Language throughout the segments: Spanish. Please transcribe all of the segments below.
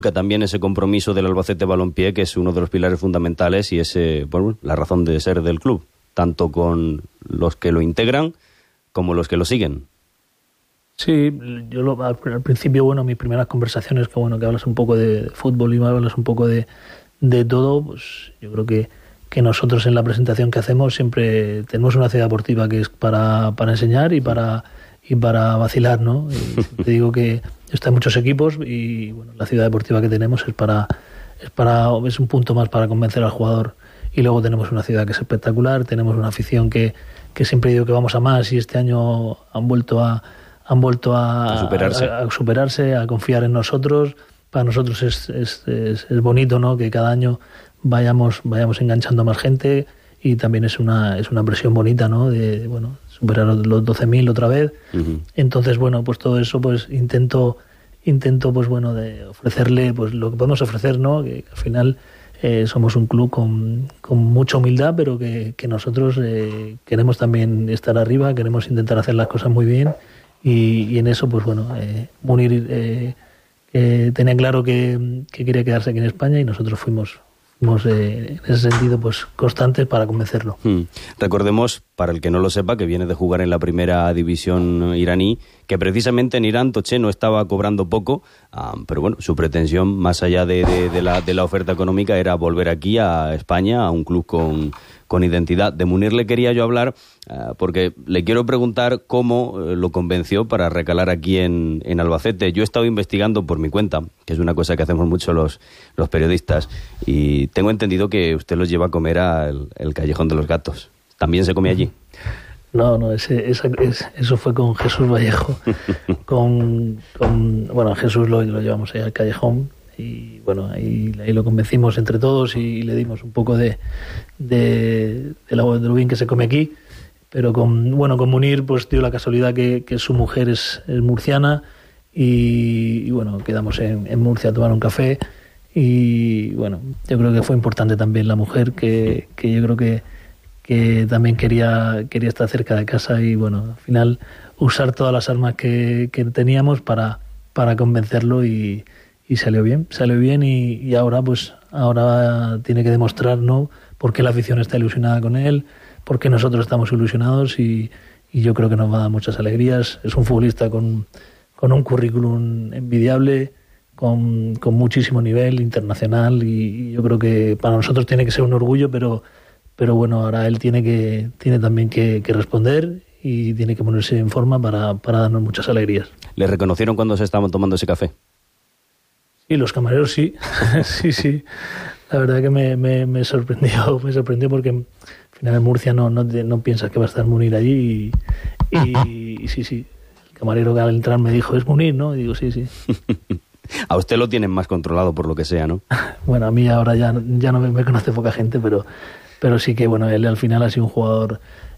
Que también ese compromiso del Albacete Balompié, que es uno de los pilares fundamentales y es la razón de ser del club, tanto con los que lo integran como los que lo siguen. Sí, yo al principio, mis primeras conversaciones, que hablas un poco de fútbol y hablas un poco de todo, pues yo creo que nosotros en la presentación que hacemos siempre tenemos una ciudad deportiva que es para enseñar y para vacilar, ¿no? Y te digo que está en muchos equipos y la ciudad deportiva que tenemos es un punto más para convencer al jugador. Y luego tenemos una ciudad que es espectacular, tenemos una afición que siempre digo que vamos a más, y este año han vuelto a superarse, a confiar en nosotros. Para nosotros es bonito, ¿no?, que cada año vayamos enganchando a más gente, y también es una presión bonita, ¿no?, de superar los 12.000 otra vez. Uh-huh. Entonces, pues todo eso intento de ofrecerle lo que podemos ofrecer, ¿no?, que al final somos un club con mucha humildad, pero que nosotros queremos también estar arriba, queremos intentar hacer las cosas muy bien, y en eso Munir tenía claro que quería quedarse aquí en España, y nosotros fuimos en ese sentido constantes para convencerlo. Recordemos, para el que no lo sepa, que viene de jugar en la primera división iraní, que precisamente en Irán Toché no estaba cobrando poco, pero su pretensión, más allá de la oferta económica, era volver aquí a España, a un club con identidad. De Munir le quería yo hablar porque le quiero preguntar cómo lo convenció para recalar aquí en Albacete. Yo he estado investigando por mi cuenta, que es una cosa que hacemos mucho los periodistas, y tengo entendido que usted los lleva a comer al Callejón de los Gatos. ¿También se come allí? No, eso fue con Jesús Vallejo. Jesús lo llevamos ahí al Callejón, y ahí lo convencimos entre todos y le dimos un poco de lo bien que se come aquí. Pero con Munir dio la casualidad que su mujer es murciana, y quedamos en Murcia a tomar un café, y yo creo que fue importante también la mujer, que yo creo que también quería estar cerca de casa, y al final usar todas las armas que teníamos para convencerlo, y salió bien, y ahora tiene que demostrar, ¿no?, por qué la afición está ilusionada con él, por qué nosotros estamos ilusionados, y yo creo que nos va a dar muchas alegrías. Es un futbolista con un currículum envidiable, con muchísimo nivel internacional, y yo creo que para nosotros tiene que ser un orgullo, pero ahora él tiene también que responder, y tiene que ponerse en forma para darnos muchas alegrías. ¿Le reconocieron cuando se estaban tomando ese café? Sí, los camareros sí. Sí. La verdad que me sorprendió porque al final en Murcia no piensas que va a estar Munir allí, y sí. El camarero que al entrar me dijo, ¿es Munir, no? Y digo, sí. A usted lo tienen más controlado por lo que sea, ¿no? Bueno, a mí ahora ya no me conoce poca gente, pero sí que él al final ha sido un jugador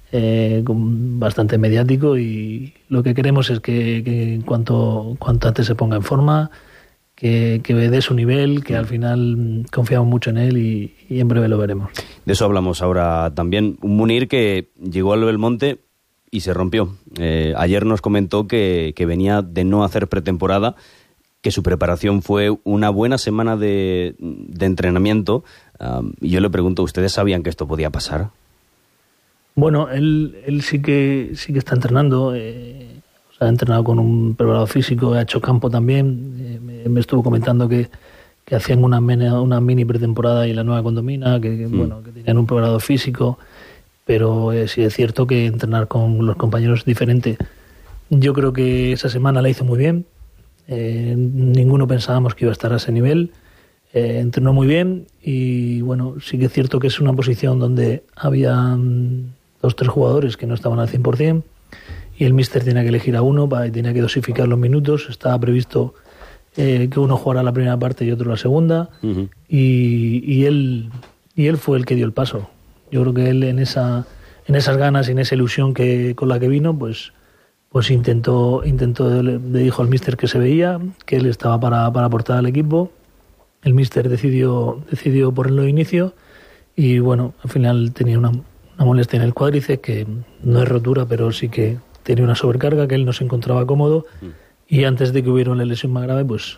bastante mediático, y lo que queremos es que en cuanto antes se ponga en forma, que dé su nivel, que al final confiamos mucho en él, y en breve lo veremos. De eso hablamos ahora también. Un Munir que llegó al Belmonte y se rompió. Ayer nos comentó que venía de no hacer pretemporada, que su preparación fue una buena semana de entrenamiento, y yo le pregunto, ¿ustedes sabían que esto podía pasar? Bueno, él sí que está entrenando, ha entrenado con un preparador físico, ha hecho campo también, me estuvo comentando que hacían una mini pretemporada y la nueva condomina, que tenían un preparador físico, pero sí es cierto que entrenar con los compañeros es diferente. Yo creo que esa semana la hizo muy bien, ninguno pensábamos que iba a estar a ese nivel, entrenó muy bien, y sí que es cierto que es una posición donde había 2-3 jugadores que no estaban al 100%, y el míster tenía que elegir a uno, tenía que dosificar los minutos. Estaba previsto que uno jugara la primera parte y otro la segunda, uh-huh. y él fue el que dio el paso. Yo creo que él en esas ganas y en esa ilusión con la que vino, pues intentó, le dijo al míster que se veía, que él estaba para aportar al equipo. El míster decidió ponerlo de inicio, y al final tenía una molestia en el cuádriceps, que no es rotura, pero sí que tenía una sobrecarga, que él no se encontraba cómodo, y antes de que hubiera una lesión más grave, pues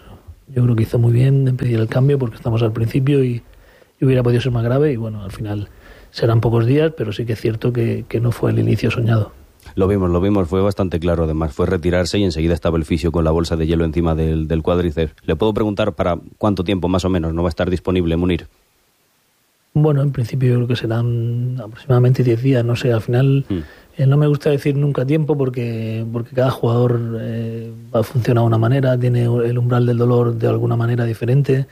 Yo creo que hizo muy bien en pedir el cambio porque estamos al principio y hubiera podido ser más grave y bueno, al final serán pocos días, pero sí que es cierto que no fue el inicio soñado. Lo vimos, fue bastante claro. Además, fue retirarse y enseguida estaba el fisio con la bolsa de hielo encima del cuádriceps. ¿Le puedo preguntar para cuánto tiempo más o menos no va a estar disponible Munir? Bueno, en principio yo creo que serán aproximadamente 10 días, no sé, al final no me gusta decir nunca tiempo porque cada jugador funciona de una manera, tiene el umbral del dolor de alguna manera diferente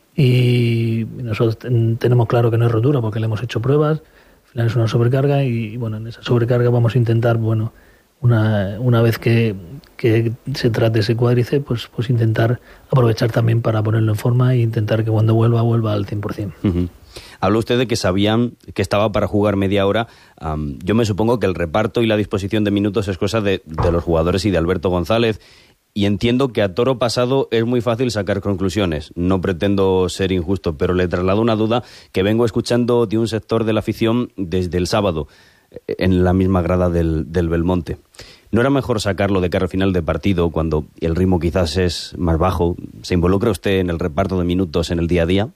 y nosotros tenemos claro que no es rotura porque le hemos hecho pruebas, al final es una sobrecarga y bueno, en esa sobrecarga vamos a intentar, bueno, una vez que se trate ese cuádriceps, pues intentar aprovechar también para ponerlo en forma e intentar que cuando vuelva al 100%. Uh-huh. Habló usted de que sabían que estaba para jugar media hora. Yo me supongo que el reparto y la disposición de minutos es cosa de los jugadores y de Alberto González. Y entiendo que a toro pasado es muy fácil sacar conclusiones. No pretendo ser injusto, pero le traslado una duda que vengo escuchando de un sector de la afición desde el sábado, en la misma grada del Belmonte. ¿No era mejor sacarlo de cara al final de partido, cuando el ritmo quizás es más bajo? ¿Se involucra usted en el reparto de minutos en el día a día?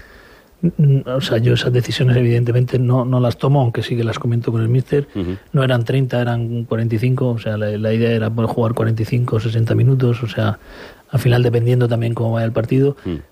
O sea, yo esas decisiones evidentemente no las tomo, aunque sí que las comento con el míster. No eran 30, eran 45, o sea, la idea era poder jugar 45 o 60 minutos, o sea, al final dependiendo también cómo vaya el partido.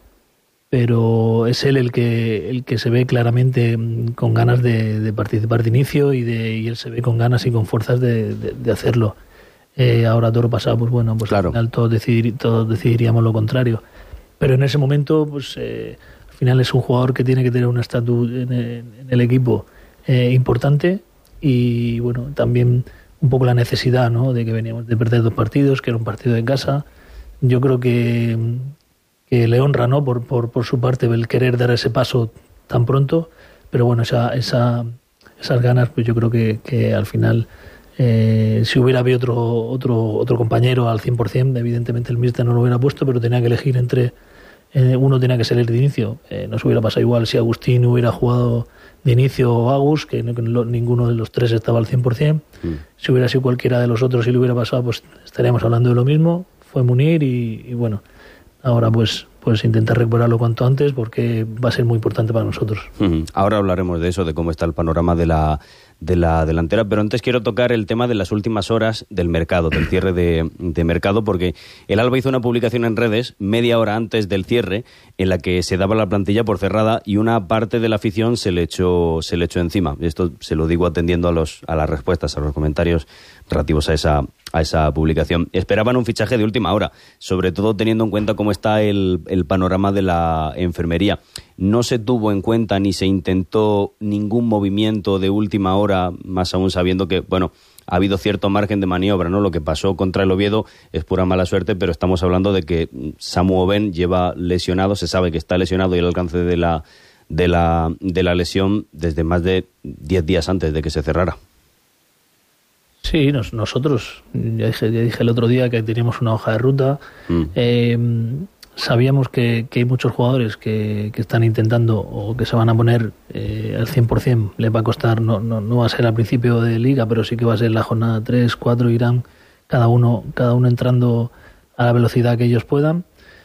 Pero es él el que se ve claramente con ganas de participar de inicio y él se ve con ganas y con fuerzas de hacerlo. Ahora todo lo pasado, pues bueno, pues claro, al final todos decidiríamos lo contrario. Pero en ese momento, pues al final es un jugador que tiene que tener un estatus en el equipo importante y bueno, también un poco la necesidad, ¿no?, de que veníamos de perder 2 partidos, que era un partido de casa. Yo creo que le honra, ¿no?, por su parte el querer dar ese paso tan pronto, pero bueno, esas ganas, pues yo creo que al final si hubiera habido otro compañero al 100%, evidentemente el míster no lo hubiera puesto, pero tenía que elegir entre uno, tenía que ser el de inicio. No se hubiera pasado igual si Agustín hubiera jugado de inicio o Agus, que ninguno de los 3 estaba al 100%. Si hubiera sido cualquiera de los otros y le hubiera pasado, pues estaríamos hablando de lo mismo. Fue Munir y bueno, ahora pues intentar recuperarlo cuanto antes porque va a ser muy importante para nosotros. Ahora hablaremos de eso, de cómo está el panorama de la delantera, pero antes quiero tocar el tema de las últimas horas del mercado, del cierre de mercado, porque el Alba hizo una publicación en redes media hora antes del cierre en la que se daba la plantilla por cerrada y una parte de la afición se le echó encima. Esto se lo digo atendiendo a las respuestas, a los comentarios relativos a esa publicación. Esperaban un fichaje de última hora, sobre todo teniendo en cuenta cómo está el panorama de la enfermería. No se tuvo en cuenta ni se intentó ningún movimiento de última hora, más aún sabiendo que, bueno, ha habido cierto margen de maniobra, ¿no? Lo que pasó contra el Oviedo es pura mala suerte, pero estamos hablando de que Samu Oben lleva lesionado, se sabe que está lesionado y el alcance de la lesión desde más de 10 días antes de que se cerrara. Sí, nosotros, ya dije el otro día que teníamos una hoja de ruta. Sabíamos que hay muchos jugadores que están intentando o que se van a poner al 100%. Les va a costar, no va a ser al principio de liga, pero sí que va a ser la jornada 3, 4, irán cada uno entrando a la velocidad que ellos puedan.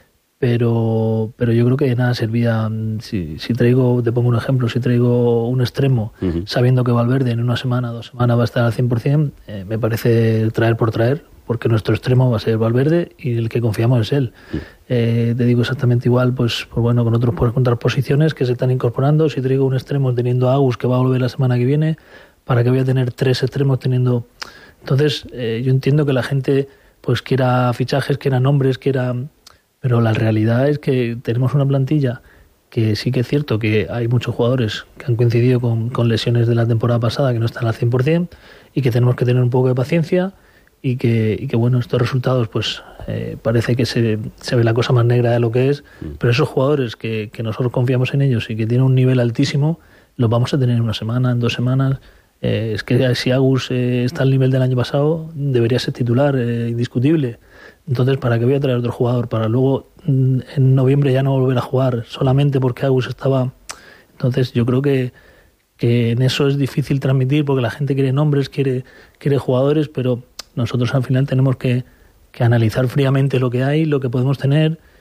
Pero yo creo que de nada servía. Si traigo, te pongo un ejemplo, si traigo un extremo, sabiendo que Valverde en 1 semana, 2 semanas va a estar al 100%, me parece traer por traer, porque nuestro extremo va a ser Valverde y el que confiamos es él. Te digo exactamente igual, pues bueno, con otras posiciones que se están incorporando. Si traigo un extremo teniendo a Agus, que va a volver la semana que viene, ¿para qué voy a tener 3 extremos teniendo...? Entonces, yo entiendo que la gente pues quiera fichajes, quiera nombres, pero la realidad es que tenemos una plantilla que sí que es cierto que hay muchos jugadores que han coincidido con lesiones de la temporada pasada que no están al 100% y que tenemos que tener un poco de paciencia y que bueno, estos resultados pues parece que se ve la cosa más negra de lo que es, pero esos jugadores que nosotros confiamos en ellos y que tienen un nivel altísimo, los vamos a tener en 1 semana, en 2 semanas. Es que si Agus está al nivel del año pasado, debería ser titular, indiscutible. Entonces, ¿para qué voy a traer otro jugador? Para luego en noviembre ya no volver a jugar solamente porque Agus estaba... Entonces, yo creo que en eso es difícil transmitir porque la gente quiere nombres, quiere jugadores, pero nosotros al final tenemos que analizar fríamente lo que hay, lo que podemos tener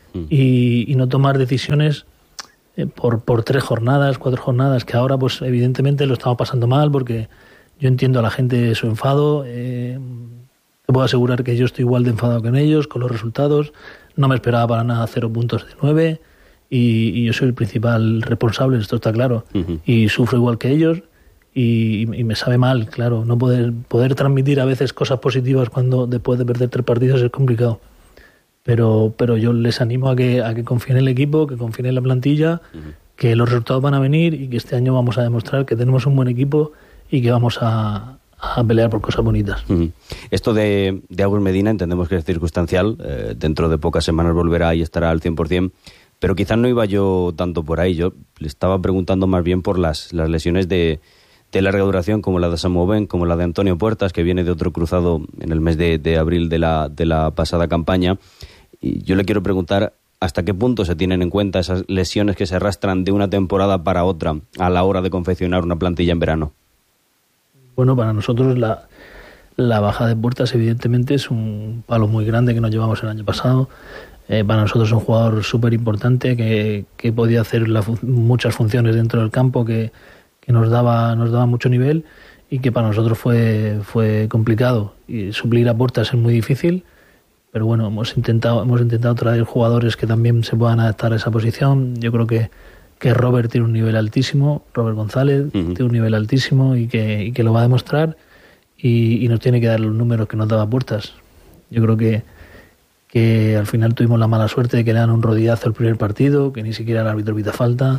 y no tomar decisiones por 3 jornadas, 4 jornadas, que ahora pues evidentemente lo estamos pasando mal, porque yo entiendo a la gente su enfado. Te puedo asegurar que yo estoy igual de enfadado que en ellos con los resultados. No me esperaba para nada 0 puntos de 9 y yo soy el principal responsable, esto está claro. Y sufro igual que ellos y me sabe mal, claro. No poder transmitir a veces cosas positivas cuando después de perder 3 partidos es complicado. Pero yo les animo a que confíen en el equipo, que confíen en la plantilla, que los resultados van a venir y que este año vamos a demostrar que tenemos un buen equipo y que vamos a pelear por cosas bonitas. Esto de Agus Medina entendemos que es circunstancial, dentro de pocas semanas volverá y estará al 100%, pero quizás no iba yo tanto por ahí. Yo le estaba preguntando más bien por las lesiones de larga duración, como la de Samu Ben, como la de Antonio Puertas, que viene de otro cruzado en el mes de abril de la pasada campaña. Y yo le quiero preguntar hasta qué punto se tienen en cuenta esas lesiones que se arrastran de una temporada para otra a la hora de confeccionar una plantilla en verano. Bueno, para nosotros la baja de Puertas evidentemente es un palo muy grande que nos llevamos el año pasado. Para nosotros es un jugador súper importante que podía hacer muchas funciones dentro del campo, que nos daba mucho nivel y que para nosotros fue complicado. Y suplir a Puertas es muy difícil, pero bueno, hemos intentado traer jugadores que también se puedan adaptar a esa posición. Yo creo que Robert tiene un nivel altísimo, Robert González tiene un nivel altísimo y que lo va a demostrar y nos tiene que dar los números que nos daba Puertas. Yo creo que al final tuvimos la mala suerte de que le dan un rodillazo el primer partido, que ni siquiera el árbitro pita falta.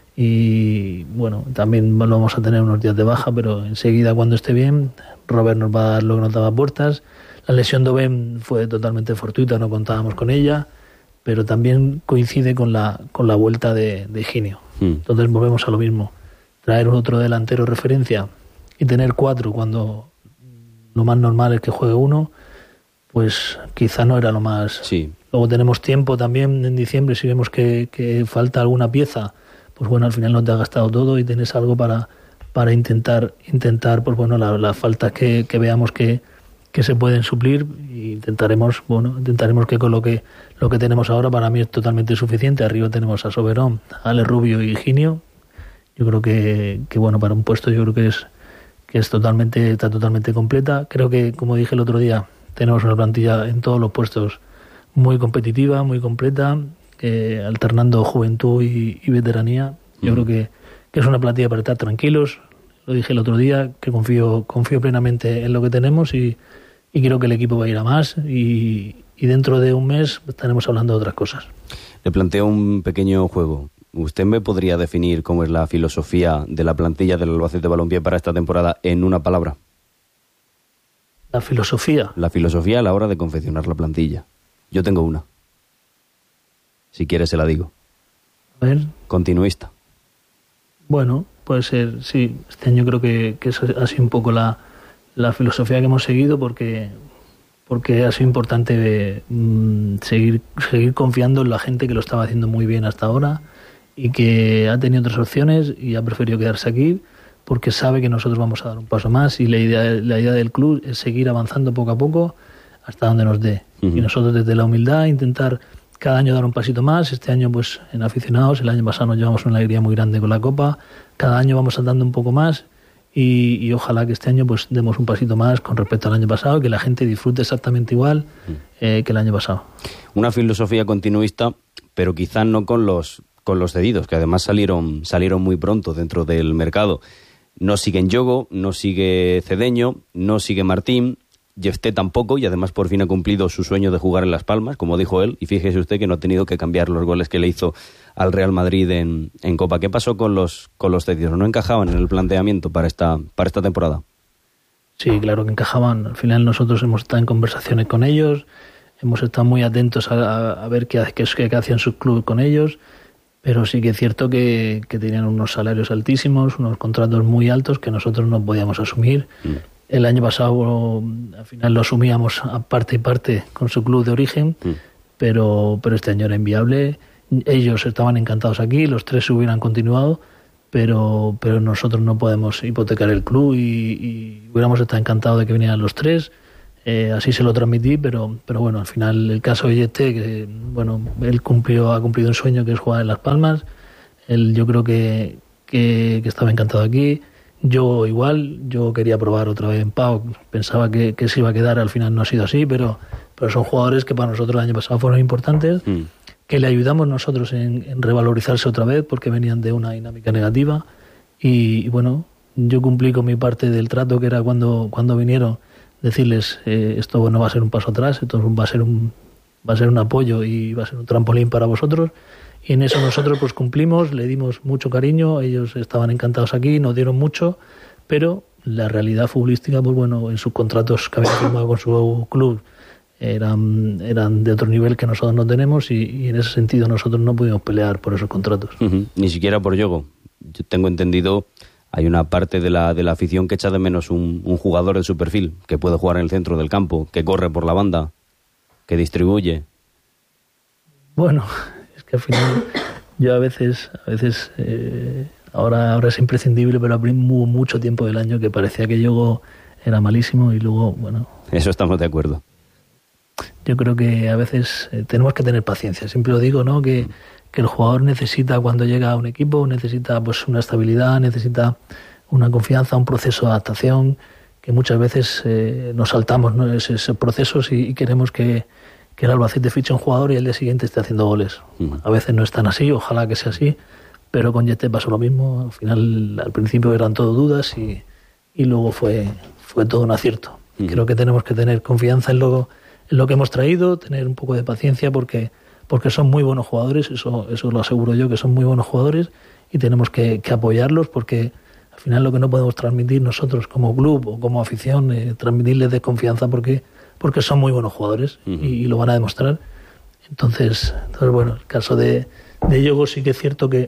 Y bueno, también lo vamos a tener unos días de baja, pero enseguida cuando esté bien, Robert nos va a dar lo que nos daba Puertas. La lesión de Oben fue totalmente fortuita, no contábamos con ella, pero también coincide con la vuelta de Higinio. Entonces volvemos a lo mismo, traer otro delantero referencia y tener 4 cuando lo más normal es que juegue 1, pues quizá no era lo más. Sí. Luego tenemos tiempo también en diciembre, si vemos que falta alguna pieza, pues bueno, al final no te has gastado todo y tienes algo para intentar pues bueno, las faltas que veamos que se pueden suplir, y intentaremos que con lo que tenemos ahora, para mí es totalmente suficiente. Arriba tenemos a Soberón, a Ale Rubio y Higinio. Yo creo que bueno, para un puesto yo creo que está totalmente completa. Creo que, como dije el otro día, tenemos una plantilla en todos los puestos muy competitiva, muy completa, alternando juventud y veteranía. Yo creo que es una plantilla para estar tranquilos. Lo dije el otro día, que confío plenamente en lo que tenemos y creo que el equipo va a ir a más y dentro de un mes estaremos hablando de otras cosas. Le planteo un pequeño juego. ¿Usted me podría definir cómo es la filosofía de la plantilla del Albacete Balompié para esta temporada en una palabra? ¿La filosofía? La filosofía a la hora de confeccionar la plantilla. Yo tengo una. Si quiere se la digo. A ver. Continuista. Bueno, puede ser, sí. Este año creo que esa ha sido un poco la filosofía que hemos seguido porque ha sido importante seguir confiando en la gente que lo estaba haciendo muy bien hasta ahora y que ha tenido otras opciones y ha preferido quedarse aquí porque sabe que nosotros vamos a dar un paso más y la idea del club es seguir avanzando poco a poco hasta donde nos dé. Y nosotros desde la humildad intentar cada año dar un pasito más. Este año pues en aficionados, el año pasado nos llevamos una alegría muy grande con la Copa. Cada año vamos andando un poco más y ojalá que este año pues demos un pasito más con respecto al año pasado, que la gente disfrute exactamente igual que el año pasado. Una filosofía continuista, pero quizás no con los cedidos, que además salieron muy pronto dentro del mercado. No sigue Yogo, no sigue Cedeño, no sigue Martín, Jefté tampoco, y además por fin ha cumplido su sueño de jugar en Las Palmas, como dijo él, y fíjese usted que no ha tenido que cambiar los goles que le hizo al Real Madrid en Copa. ¿Qué pasó con los cedidos? ¿No encajaban en el planteamiento para esta temporada? Sí, claro que encajaban. Al final nosotros hemos estado en conversaciones con ellos, hemos estado muy atentos a ver qué hacían sus clubes con ellos, pero sí que es cierto que tenían unos salarios altísimos, unos contratos muy altos que nosotros no podíamos asumir. El año pasado al final lo asumíamos a parte y parte con su club de origen, pero este año era inviable. Ellos estaban encantados aquí, los 3 hubieran continuado, pero nosotros no podemos hipotecar el club y hubiéramos estado encantados de que vinieran los 3. así se lo transmití, pero bueno, al final el caso de Yete, que bueno, él ha cumplido un sueño, que es jugar en Las Palmas. Él, yo creo que estaba encantado aquí. Yo igual, yo quería probar otra vez en Pau, pensaba que se iba a quedar, al final no ha sido así, pero son jugadores que para nosotros el año pasado fueron importantes, que le ayudamos nosotros en revalorizarse otra vez porque venían de una dinámica negativa y bueno, yo cumplí con mi parte del trato, que era cuando vinieron, decirles esto no va a ser un paso atrás, esto va a ser un apoyo y va a ser un trampolín para vosotros, y en eso nosotros pues cumplimos, le dimos mucho cariño, ellos estaban encantados aquí, nos dieron mucho, pero la realidad futbolística, pues bueno, en sus contratos que habían firmado con su club eran de otro nivel que nosotros no tenemos, y en ese sentido nosotros no pudimos pelear por esos contratos. Ni siquiera por Yogo. Yo tengo entendido, hay una parte de la afición que echa de menos un jugador de su perfil, que puede jugar en el centro del campo, que corre por la banda, que distribuye. Bueno, es que al final yo a veces ahora es imprescindible, pero hubo mucho tiempo del año que parecía que Yogo era malísimo y luego, bueno... Eso estamos de acuerdo. Yo creo que a veces tenemos que tener paciencia. Siempre lo digo, ¿no? Que el jugador necesita, cuando llega a un equipo, necesita pues una estabilidad, necesita una confianza, un proceso de adaptación, que muchas veces nos saltamos, ¿no? esos procesos y queremos que el Albacete fiche un jugador y el día siguiente esté haciendo goles. A veces no es tan así, ojalá que sea así, pero con Yete pasó lo mismo. Al final, al principio eran todo dudas y luego fue todo un acierto. Creo que tenemos que tener confianza en lo que hemos traído, tener un poco de paciencia porque son muy buenos jugadores, eso lo aseguro yo, que son muy buenos jugadores, y tenemos que apoyarlos, porque al final lo que no podemos transmitir nosotros como club o como afición, transmitirles de confianza porque son muy buenos jugadores y lo van a demostrar. Entonces bueno, el caso de Yogo sí que es cierto que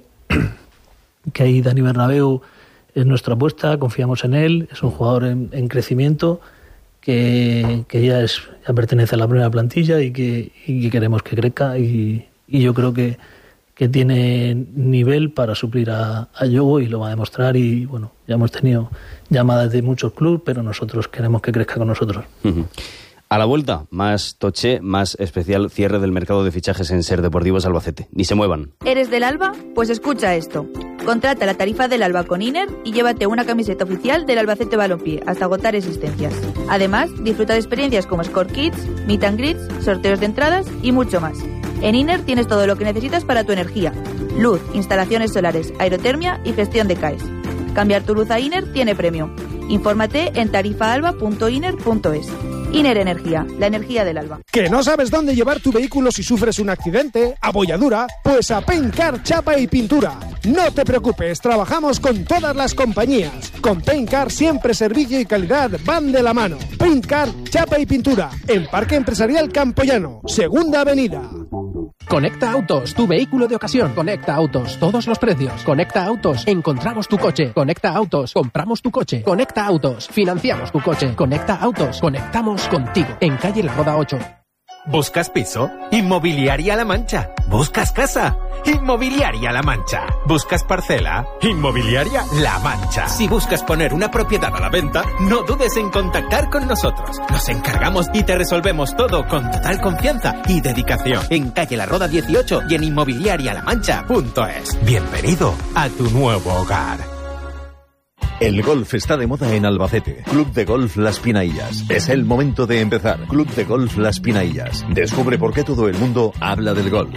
ahí Dani Bernabéu es nuestra apuesta, confiamos en él, es un jugador en crecimiento, que ya pertenece a la primera plantilla y que queremos que crezca, y yo creo que tiene nivel para suplir a Yogo y lo va a demostrar. Y bueno, ya hemos tenido llamadas de muchos clubes, pero nosotros queremos que crezca con nosotros. A la vuelta, más Toché, más especial cierre del mercado de fichajes en Ser Deportivos Albacete. Ni se muevan. ¿Eres del Alba? Pues escucha esto. Contrata la tarifa del Alba con Iner y llévate una camiseta oficial del Albacete Balompié hasta agotar existencias. Además, disfruta de experiencias como Score Kids, Meet and Greets, sorteos de entradas y mucho más. En Iner tienes todo lo que necesitas para tu energía: luz, instalaciones solares, aerotermia y gestión de CAEs. Cambiar tu luz a Iner tiene premio. Infórmate en tarifaalba.iner.es. Iner Energía, la energía del Alba. ¿Que no sabes dónde llevar tu vehículo si sufres un accidente, abolladura? Pues a Paintcar Chapa y Pintura. No te preocupes, trabajamos con todas las compañías. Con Paintcar siempre servicio y calidad van de la mano. Paintcar Chapa y Pintura, en Parque Empresarial Campoyano, Segunda Avenida. Conecta Autos, tu vehículo de ocasión. Conecta Autos, todos los precios. Conecta Autos, encontramos tu coche. Conecta Autos, compramos tu coche. Conecta Autos, financiamos tu coche. Conecta Autos, conectamos contigo. En calle La Roda 8. ¿Buscas piso? Inmobiliaria La Mancha. ¿Buscas casa? Inmobiliaria La Mancha. ¿Buscas parcela? Inmobiliaria La Mancha. Si buscas poner una propiedad a la venta, no dudes en contactar con nosotros. Nos encargamos y te resolvemos todo con total confianza y dedicación. En calle La Roda 18 y en inmobiliarialamancha.es. Bienvenido a tu nuevo hogar. El golf está de moda en Albacete. Club de Golf Las Pinaillas. Es el momento de empezar. Club de Golf Las Pinaillas. Descubre por qué todo el mundo habla del golf.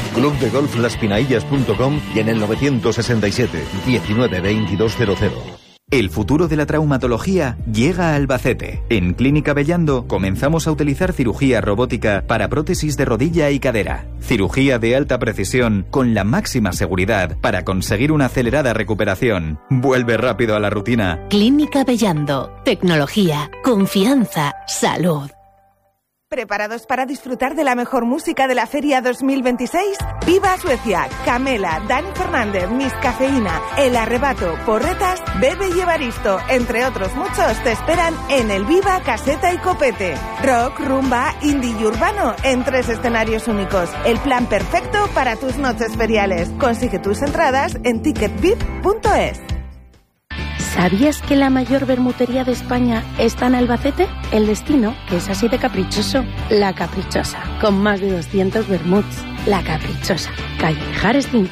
clubdegolflaspinaillas.com y en el 967 19 2200. El futuro de la traumatología llega a Albacete. En Clínica Bellando comenzamos a utilizar cirugía robótica para prótesis de rodilla y cadera. Cirugía de alta precisión con la máxima seguridad para conseguir una acelerada recuperación. Vuelve rápido a la rutina. Clínica Bellando. Tecnología, confianza, salud. ¿Preparados para disfrutar de la mejor música de la Feria 2026? ¡Viva Suecia! Camela, Dani Fernández, Miss Cafeína, El Arrebato, Porretas, Bebe y Evaristo, entre otros muchos, te esperan en el Viva Caseta y Copete. Rock, rumba, indie y urbano en 3 escenarios únicos. El plan perfecto para tus noches feriales. Consigue tus entradas en ticketbip.es. ¿Sabías que la mayor vermutería de España está en Albacete? El destino, que es así de caprichoso. La Caprichosa, con más de 200 vermuts. La Caprichosa, calle Mijares 5.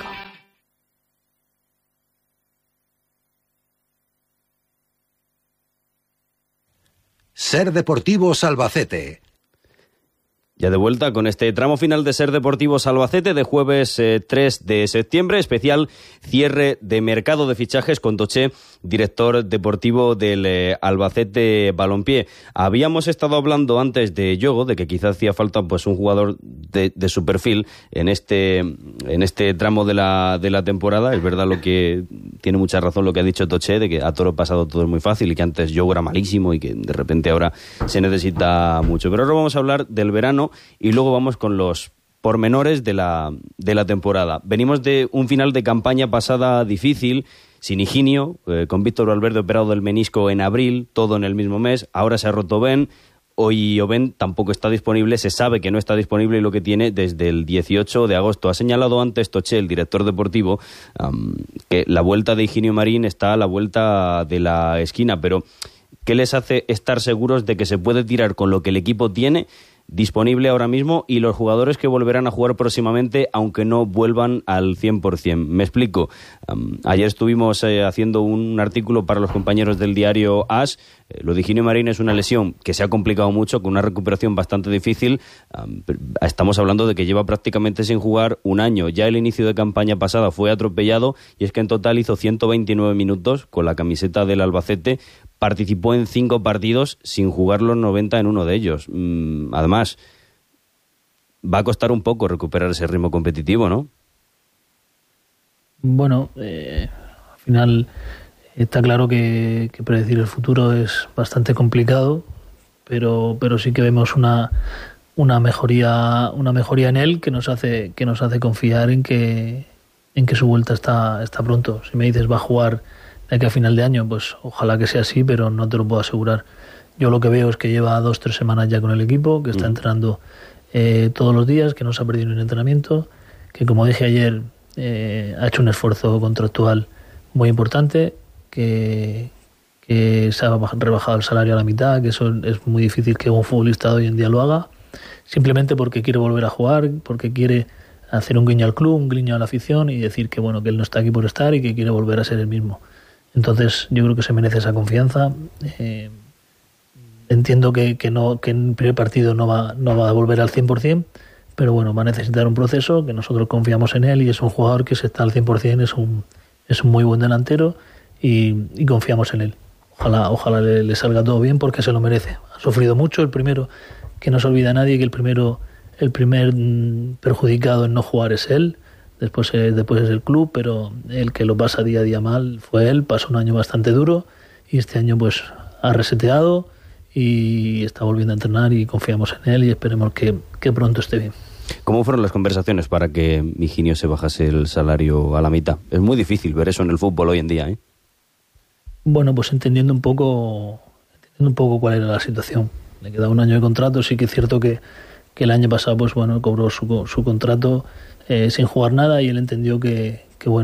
Ser Deportivos Albacete. Ya de vuelta con este tramo final de Ser Deportivos Albacete de jueves 3 de septiembre, especial cierre de mercado de fichajes con Toché, director deportivo del Albacete Balompié. Habíamos estado hablando antes de Yogo, de que quizás hacía falta pues un jugador de su perfil en este tramo de la temporada. Es verdad, lo que tiene mucha razón lo que ha dicho Toché, de que a toro pasado todo es muy fácil y que antes Yogo era malísimo y que de repente ahora se necesita mucho. Pero ahora vamos a hablar del verano y luego vamos con los pormenores de la temporada. Venimos de un final de campaña pasada difícil, sin Higinio, con Víctor Valverde operado del menisco en abril, todo en el mismo mes. Ahora se ha roto Ben, hoy Oben tampoco está disponible, se sabe que no está disponible y lo que tiene desde el 18 de agosto. Ha señalado antes Toché, el director deportivo, que la vuelta de Higinio Marín está a la vuelta de la esquina, pero ¿qué les hace estar seguros de que se puede tirar con lo que el equipo tiene disponible ahora mismo y los jugadores que volverán a jugar próximamente, aunque no vuelvan al 100%? Me explico. Ayer estuvimos haciendo un artículo para los compañeros del diario AS. Lo de Higinio Marín es una lesión que se ha complicado mucho, con una recuperación bastante difícil. Estamos hablando de que lleva prácticamente sin jugar un año. Ya el inicio de campaña pasada fue atropellado y es que en total hizo 129 minutos con la camiseta del Albacete. Participó en 5 partidos sin jugar los 90 en uno de ellos. Además, va a costar un poco recuperar ese ritmo competitivo, ¿no? Bueno, al final está claro que predecir el futuro es bastante complicado, pero sí que vemos una mejoría en él que nos hace confiar en que su vuelta está pronto. Si me dices va a jugar de aquí a final de año, pues ojalá que sea así, pero no te lo puedo asegurar. Yo lo que veo es que lleva 2-3 semanas ya con el equipo, que está entrenando todos los días, que no se ha perdido un entrenamiento, que como dije ayer ha hecho un esfuerzo contractual muy importante, que se ha rebajado el salario a la mitad, que eso es muy difícil que un futbolista de hoy en día lo haga, simplemente porque quiere volver a jugar, porque quiere hacer un guiño al club, un guiño a la afición y decir que bueno, que él no está aquí por estar y que quiere volver a ser el mismo. Entonces yo creo que se merece esa confianza. Entiendo que en el primer partido no va a volver al 100%, pero bueno, va a necesitar un proceso, que nosotros confiamos en él y es un jugador que si está al 100%, es un muy buen delantero y confiamos en él. Ojalá le salga todo bien porque se lo merece. Ha sufrido mucho, el primero, que no se olvida a nadie que el primer perjudicado en no jugar es él. Después es el club, pero el que lo pasa día a día mal fue él. Pasó un año bastante duro y este año pues ha reseteado y está volviendo a entrenar y confiamos en él y esperemos que pronto esté bien. ¿Cómo fueron las conversaciones para que Higinio se bajase el salario a la mitad? Es muy difícil ver eso en el fútbol hoy en día, ¿eh? Bueno, pues entendiendo un poco cuál era la situación. Le quedaba un año de contrato, sí que es cierto que el año pasado pues bueno, cobró su contrato sin jugar nada y él entendió que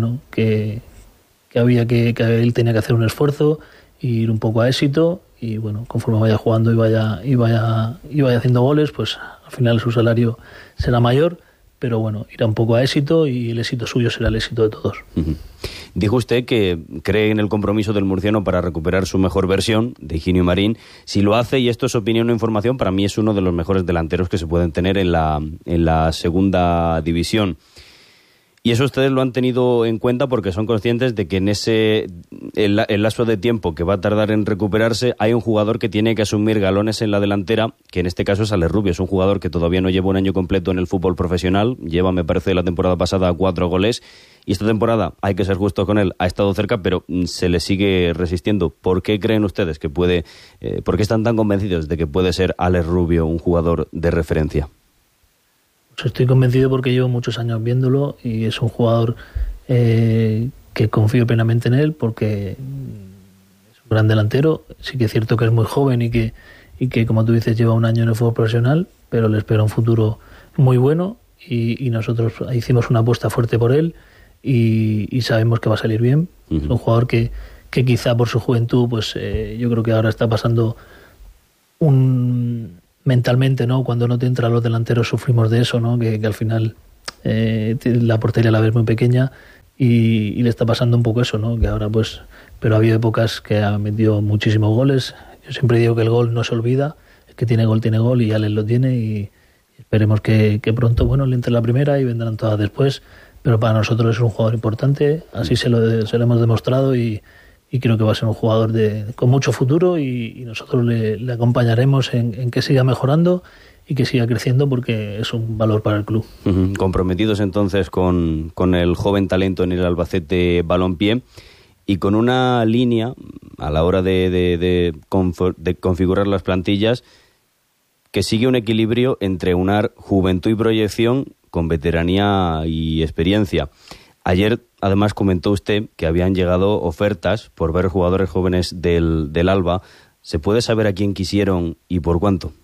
había que él tenía que hacer un esfuerzo e ir un poco a éxito y bueno, conforme vaya jugando y vaya haciendo goles, pues al final su salario será mayor, pero bueno, irá un poco a éxito y el éxito suyo será el éxito de todos. Uh-huh. Dijo usted que cree en el compromiso del murciano para recuperar su mejor versión, de Higinio Marín. Si lo hace, y esto es opinión o información, para mí es uno de los mejores delanteros que se pueden tener en la segunda división. Y eso ustedes lo han tenido en cuenta porque son conscientes de que en el lapso de tiempo que va a tardar en recuperarse hay un jugador que tiene que asumir galones en la delantera, que en este caso es Alex Rubio. Es un jugador que todavía no lleva un año completo en el fútbol profesional, lleva, me parece, la temporada pasada 4 goles y esta temporada, hay que ser justos con él, ha estado cerca, pero se le sigue resistiendo. ¿Por qué creen ustedes que por qué están tan convencidos de que puede ser Alex Rubio un jugador de referencia? Pues estoy convencido porque llevo muchos años viéndolo y es un jugador que confío plenamente en él porque es un gran delantero. Sí que es cierto que es muy joven y que como tú dices, lleva un año en el fútbol profesional, pero le espera un futuro muy bueno y nosotros hicimos una apuesta fuerte por él y sabemos que va a salir bien. Uh-huh. Es un jugador que quizá por su juventud, pues yo creo que ahora está pasando mentalmente, ¿no? Cuando no te entran los delanteros sufrimos de eso, ¿no? Que al final la portería la ves muy pequeña y le está pasando un poco eso, ¿no? Que ahora pues, pero ha habido épocas que ha metido muchísimos goles. Yo siempre digo que el gol no se olvida, el que tiene gol y Alex lo tiene y esperemos que pronto, bueno, le entre la primera y vendrán todas después, pero para nosotros es un jugador importante, así se lo hemos demostrado y creo que va a ser un jugador con mucho futuro y nosotros le acompañaremos en que siga mejorando y que siga creciendo porque es un valor para el club. Comprometidos entonces con el joven talento en el Albacete Balompié y con una línea a la hora de configurar las plantillas que sigue un equilibrio entre unar juventud y proyección con veteranía y experiencia. Ayer, además, comentó usted que habían llegado ofertas por ver jugadores jóvenes del Alba. ¿Se puede saber a quién quisieron y por cuánto?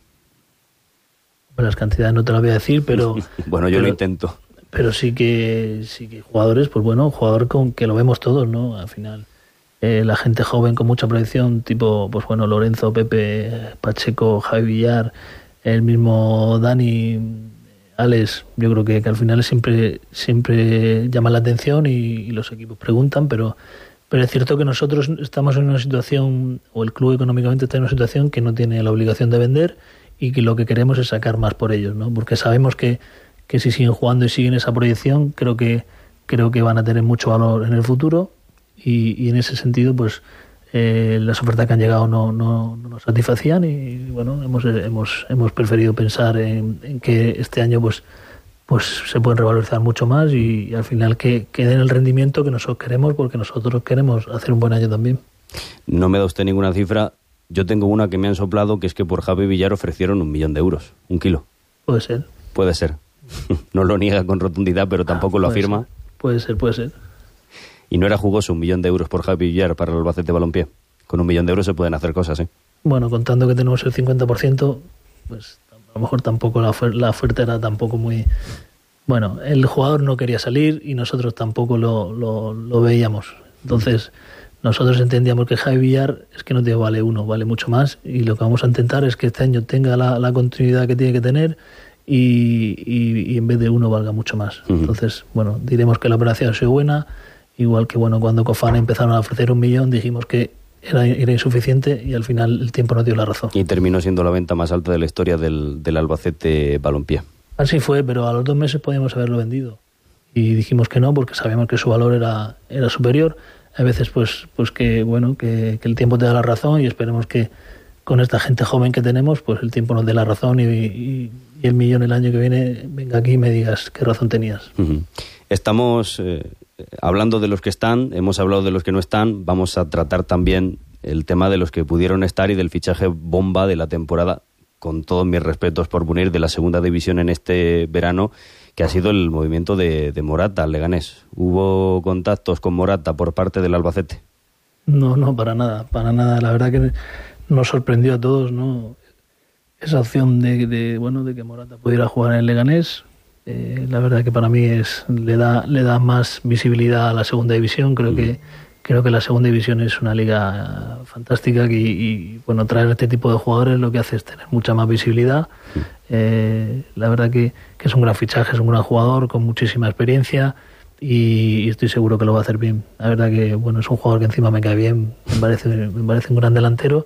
Las cantidades no te las voy a decir, pero... Bueno, yo lo intento. Pero sí que jugadores, pues bueno, jugador con que lo vemos todos, ¿no? Al final, la gente joven con mucha proyección, tipo, pues bueno, Lorenzo, Pepe, Pacheco, Javi Villar, el mismo Dani, Alex, yo creo que al final siempre llama la atención y los equipos preguntan, pero es cierto que nosotros estamos en una situación, o el club económicamente está en una situación que no tiene la obligación de vender y que lo que queremos es sacar más por ellos, ¿no? Porque sabemos que si siguen jugando y siguen esa proyección, creo que van a tener mucho valor en el futuro y en ese sentido, pues las ofertas que han llegado no nos satisfacían y bueno, hemos preferido pensar en que este año pues se pueden revalorizar mucho más y al final que den el rendimiento que nosotros queremos, porque nosotros queremos hacer un buen año también. No me da usted ninguna cifra. Yo tengo una que me han soplado, que es que por Javi Villar ofrecieron 1 millón de euros, 1 kilo. Puede ser. Puede ser. No lo niega con rotundidad, pero tampoco lo afirma. Puede ser. Y no era jugoso 1 millón de euros por Javi Villar para el Albacete Balompié. Con 1 millón de euros se pueden hacer cosas, ¿eh? Bueno, contando que tenemos el 50%, pues a lo mejor tampoco la oferta era tampoco muy... Bueno, el jugador no quería salir y nosotros tampoco lo veíamos. Entonces, nosotros entendíamos que Javi Villar es que no te vale uno, vale mucho más y lo que vamos a intentar es que este año tenga la continuidad que tiene que tener y en vez de uno valga mucho más. Entonces, bueno, diremos que la operación ha sido buena. Igual que bueno, cuando Cofana empezaron a ofrecer 1 millón, dijimos que era insuficiente y al final el tiempo nos dio la razón. Y terminó siendo la venta más alta de la historia del Albacete Balompié. Así fue, pero a los 2 meses podíamos haberlo vendido. Y dijimos que no, porque sabíamos que su valor era superior. A veces pues que bueno, que el tiempo te da la razón y esperemos que con esta gente joven que tenemos, pues el tiempo nos dé la razón y el millón el año que viene venga aquí y me digas qué razón tenías. Estamos... hablando de los que están, hemos hablado de los que no están, vamos a tratar también el tema de los que pudieron estar y del fichaje bomba de la temporada, con todos mis respetos por Munir, de la segunda división en este verano, que ha sido el movimiento de Morata al Leganés. ¿Hubo contactos con Morata por parte del Albacete? No, para nada. La verdad que nos sorprendió a todos, ¿no? Esa opción de que Morata pudiera jugar en el Leganés. La verdad que para mí le da más visibilidad a la segunda división. Creo que la segunda división es una liga fantástica y bueno, traer este tipo de jugadores lo que hace es tener mucha más visibilidad. La verdad que es un gran fichaje, es un gran jugador con muchísima experiencia y estoy seguro que lo va a hacer bien. La verdad que bueno, es un jugador que encima me cae bien, me parece un gran delantero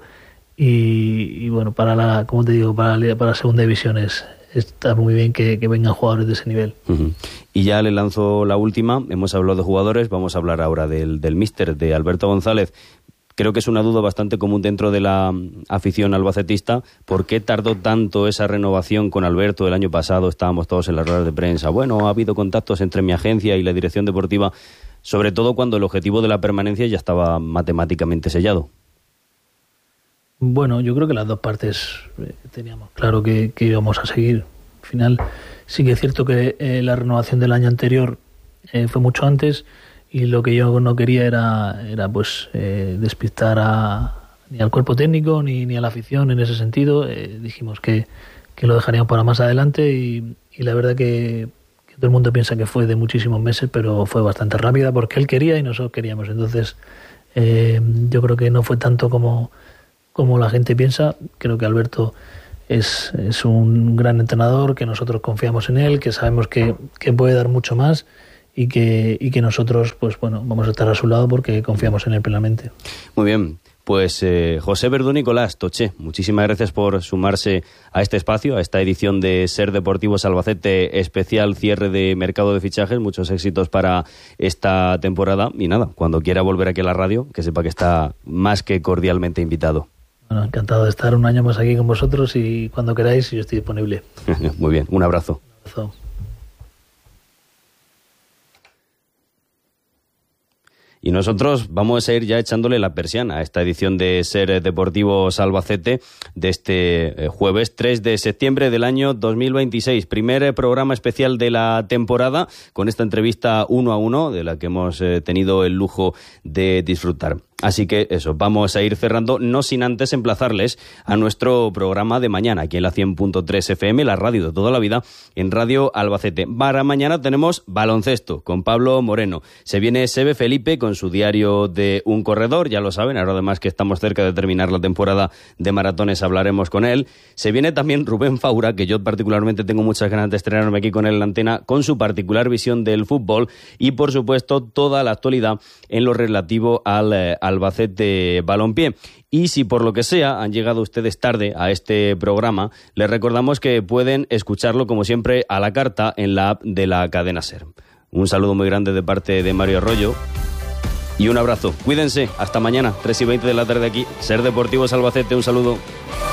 y bueno, para la segunda división está muy bien que vengan jugadores de ese nivel. Y ya le lanzo la última. Hemos hablado de jugadores, vamos a hablar ahora del míster, de Alberto González. Creo que es una duda bastante común dentro de la afición albacetista. ¿Por qué tardó tanto esa renovación con Alberto? El año pasado estábamos todos en las ruedas de prensa. Bueno, ha habido contactos entre mi agencia y la dirección deportiva, sobre todo cuando el objetivo de la permanencia ya estaba matemáticamente sellado. Bueno, yo creo que las dos partes teníamos claro que íbamos a seguir. Al final sí que es cierto que la renovación del año anterior fue mucho antes y lo que yo no quería era pues despistar ni al cuerpo técnico ni a la afición en ese sentido. Dijimos que lo dejaríamos para más adelante y la verdad que todo el mundo piensa que fue de muchísimos meses, pero fue bastante rápida porque él quería y nosotros queríamos. Entonces Yo creo que no fue tanto como la gente piensa. Creo que Alberto es un gran entrenador, que nosotros confiamos en él, que sabemos que puede dar mucho más y que nosotros pues bueno, vamos a estar a su lado porque confiamos en él plenamente. Muy bien. Pues José Verdú Nicolás Toché, muchísimas gracias por sumarse a este espacio, a esta edición de Ser Deportivos Albacete especial cierre de mercado de fichajes. Muchos éxitos para esta temporada y nada, cuando quiera volver aquí a la radio, que sepa que está más que cordialmente invitado. Bueno, encantado de estar un año más aquí con vosotros y cuando queráis yo estoy disponible. Muy bien, un abrazo. Un abrazo. Y nosotros vamos a ir ya echándole la persiana a esta edición de Ser Deportivos Albacete de este jueves 3 de septiembre del año 2026. Primer programa especial de la temporada con esta entrevista 1 a 1 de la que hemos tenido el lujo de disfrutar. Así que eso, vamos a ir cerrando, no sin antes emplazarles a nuestro programa de mañana, aquí en la 100.3 FM, la radio de toda la vida, en Radio Albacete. Para mañana tenemos baloncesto con Pablo Moreno. Se viene Sebe Felipe con su diario de un corredor, ya lo saben, ahora además que estamos cerca de terminar la temporada de maratones hablaremos con él. Se viene también Rubén Faura, que yo particularmente tengo muchas ganas de estrenarme aquí con él en la antena, con su particular visión del fútbol y por supuesto toda la actualidad en lo relativo al Albacete Balompié. Y si por lo que sea han llegado ustedes tarde a este programa, les recordamos que pueden escucharlo como siempre a la carta en la app de la cadena SER. Un saludo muy grande de parte de Mario Arroyo y un abrazo. Cuídense, hasta mañana, 3:20 de la tarde aquí. Ser Deportivos Albacete, un saludo.